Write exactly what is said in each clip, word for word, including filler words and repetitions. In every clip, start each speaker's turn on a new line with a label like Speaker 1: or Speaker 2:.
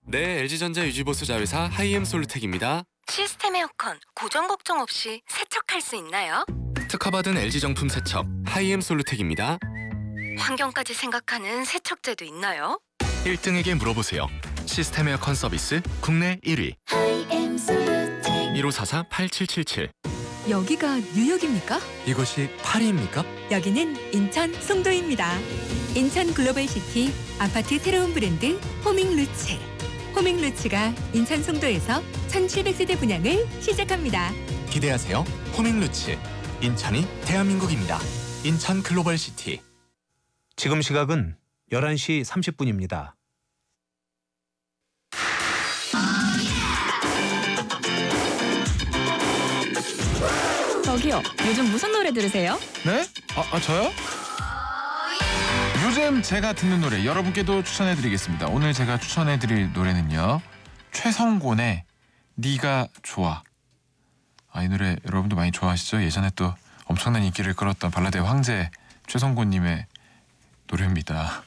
Speaker 1: 네, 엘지전자 유지보수 자회사 하이엠 솔루텍입니다.
Speaker 2: 시스템 에어컨 고장 걱정 없이 세척할 수 있나요?
Speaker 1: 특허받은 엘지 정품 세척 하이엠 솔루텍입니다.
Speaker 2: 환경까지 생각하는 세척제도 있나요?
Speaker 1: 일 등에게 물어보세요. 시스템 에어컨 서비스 국내 일 위.
Speaker 3: 하이엠 솔루텍.
Speaker 1: 일오사사 팔칠칠칠.
Speaker 4: 여기가 뉴욕입니까?
Speaker 1: 이것이 파리입니까?
Speaker 4: 여기는 인천 송도입니다. 인천 글로벌시티 아파트 새로운 브랜드 호밍루츠. 호밍루츠가 인천 송도에서 천칠백 세대 분양을 시작합니다.
Speaker 1: 기대하세요. 호밍루츠. 인천이 대한민국입니다. 인천 글로벌시티.
Speaker 5: 지금 시각은 열한 시 삼십 분입니다.
Speaker 6: 저기요, 요즘 무슨 노래 들으세요?
Speaker 7: 네? 아, 아 저요? 요즘 제가 듣는 노래 여러분께도 추천해드리겠습니다. 오늘 제가 추천해드릴 노래는요, 최성곤의 네가 좋아. 아, 이 노래 여러분도 많이 좋아하시죠? 예전에 또 엄청난 인기를 끌었던 발라드의 황제 최성곤님의 노래입니다.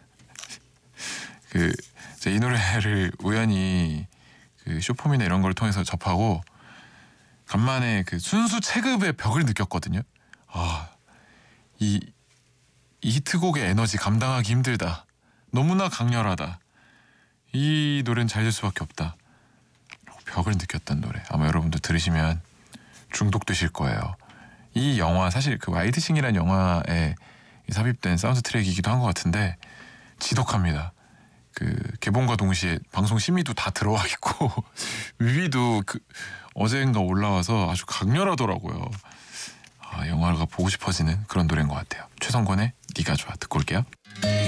Speaker 7: 그 이 노래를 우연히 그 쇼폼이나 이런 걸 통해서 접하고 간만에 그 순수 체급의 벽을 느꼈거든요. 아, 이, 이 히트곡의 에너지 감당하기 힘들다. 너무나 강렬하다. 이 노래는 잘 될 수밖에 없다. 벽을 느꼈던 노래. 아마 여러분도 들으시면 중독되실 거예요. 이 영화 사실 그 와이드싱이라는 영화에 삽입된 사운드 트랙이기도 한 것 같은데 지독합니다. 그 개봉과 동시에 방송 심의도 다 들어와 있고 뮤비도 그 어제인가 올라와서 아주 강렬하더라고요. 아, 영화가 보고 싶어지는 그런 노래인 것 같아요. 최성곤의 네가 좋아 듣고 올게요.